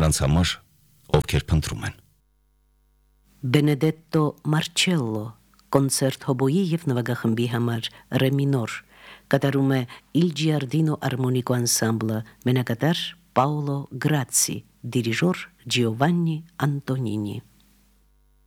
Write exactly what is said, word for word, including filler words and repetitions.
նրանց համար, ովքեր փնտրում են։ Benedetto Marcello, կոնցերտ հոբոյի և նվագախմբի համար ռե մինոր, կատարում է Il Giardino Armonico Ensemble, մենակատար Paolo Grazzi, դիրիժոր Giovanni Antonini։